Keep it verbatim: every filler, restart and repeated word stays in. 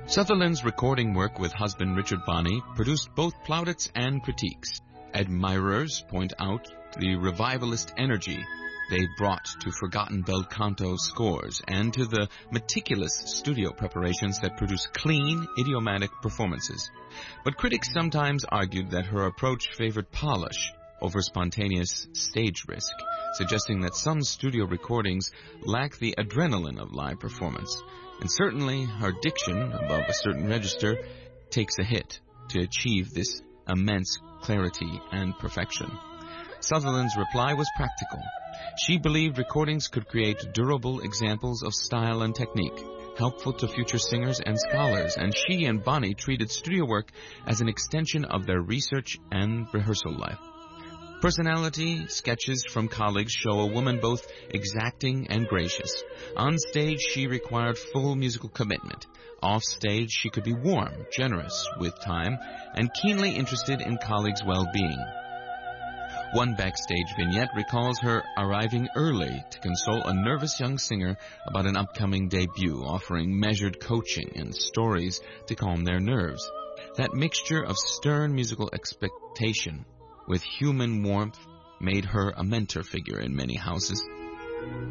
Sutherland's recording work with husband Richard Bonney produced both plaudits and critiques. Admirers point out the revivalist energy they brought to forgotten bel canto scores and to the meticulous studio preparations that produce clean, idiomatic performances. But critics sometimes argued that her approach favored polish over spontaneous stage risk, suggesting that some studio recordings lack the adrenaline of live performance. And certainly her diction, above a certain register, takes a hit to achieve this immense clarity and perfection. Sutherland's reply was practical. She believed recordings could create durable examples of style and technique, helpful to future singers and scholars, and she and Bonney treated studio work as an extension of their research and rehearsal life. Personality sketches from colleagues show a woman both exacting and gracious. On stage, she required full musical commitment. Off stage, she could be warm, generous with time, and keenly interested in colleagues' well-being. One backstage vignette recalls her arriving early to console a nervous young singer about an upcoming debut, offering measured coaching and stories to calm their nerves. That mixture of stern musical expectation with human warmth made her a mentor figure in many houses.